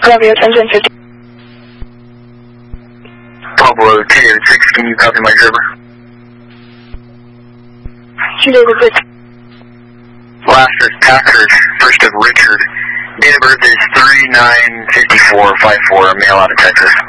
Romeo 10-10-50. Pablo 286, can you copy my driver? 2 David 6. Last is Packard, first of Richard. Date of birth is 395454, male out of Texas.